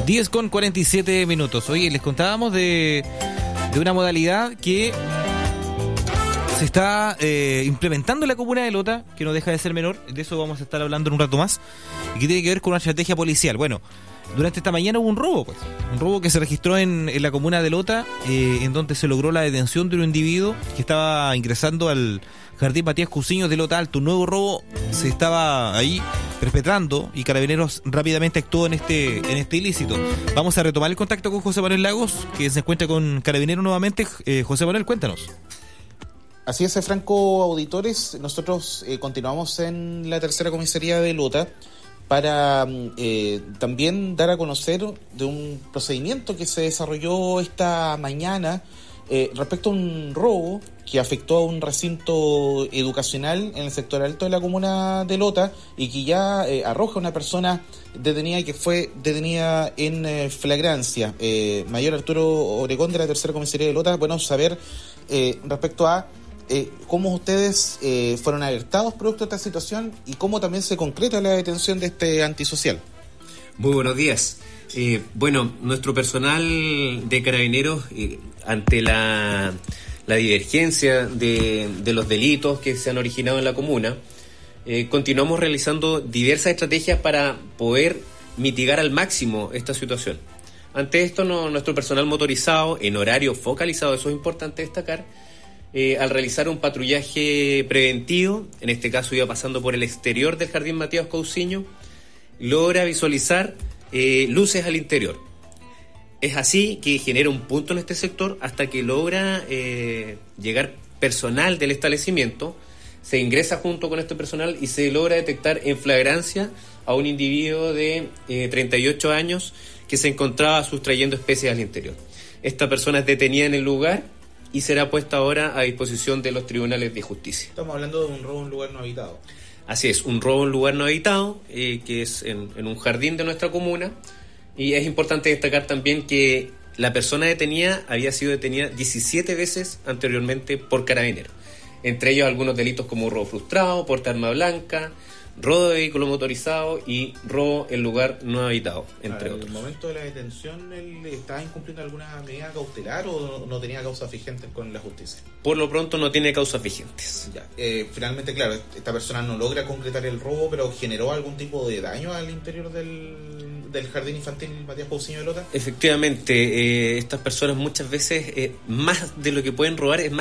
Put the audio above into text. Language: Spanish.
10:47. Oye, les contábamos de una modalidad que se está implementando en la comuna de Lota, que no deja de ser menor. De eso vamos a estar hablando en un rato más, y que tiene que ver con una estrategia policial. Bueno, durante esta mañana hubo un robo que se registró en la comuna de Lota, en donde se logró la detención de un individuo que estaba ingresando al Jardín Matías Cousiño de Lota Alto. Un nuevo robo se estaba ahí perpetrando y Carabineros rápidamente actuó en este ilícito. Vamos a retomar el contacto con José Manuel Lagos, que se encuentra con Carabineros nuevamente. José Manuel, cuéntanos. Así es, Franco, auditores. Nosotros continuamos en la tercera comisaría de Lota para también dar a conocer de un procedimiento que se desarrolló esta mañana respecto a un robo que afectó a un recinto educacional en el sector alto de la comuna de Lota y que ya arroja a una persona detenida, que fue detenida en flagrancia. Mayor Arturo Obregón, de la tercera comisaría de Lota. Bueno, saber respecto a cómo ustedes fueron alertados producto de esta situación y cómo también se concreta la detención de este antisocial. Muy buenos días. Bueno, nuestro personal de Carabineros, ante la divergencia de los delitos que se han originado en la comuna, continuamos realizando diversas estrategias para poder mitigar al máximo esta situación. Ante esto, nuestro personal motorizado, en horario focalizado, eso es importante destacar, al realizar un patrullaje preventivo, en este caso iba pasando por el exterior del Jardín Matías Cousiño, logra visualizar luces al interior. Es así que genera un punto en este sector hasta que logra llegar personal del establecimiento, se ingresa junto con este personal y se logra detectar en flagrancia a un individuo de 38 años que se encontraba sustrayendo especies al interior. Esta persona es detenida en el lugar y será puesta ahora a disposición de los tribunales de justicia. Estamos hablando de un robo en un lugar no habitado. Así es, un robo en lugar no habitado, que es en un jardín de nuestra comuna. Y es importante destacar también que la persona detenida había sido detenida 17 veces anteriormente por Carabineros. Entre ellos algunos delitos como robo frustrado, porte de arma blanca, robo de vehículo motorizado y robo en lugar no habitado, entre otros. ¿En el momento de la detención él estaba incumpliendo alguna medida cautelar o no tenía causas vigentes con la justicia? Por lo pronto no tiene causas vigentes. Ya. Finalmente, claro, esta persona no logra concretar el robo, pero ¿generó algún tipo de daño al interior del Jardín Infantil Matías Cousiño de Lota? Efectivamente, estas personas muchas veces, más de lo que pueden robar, es más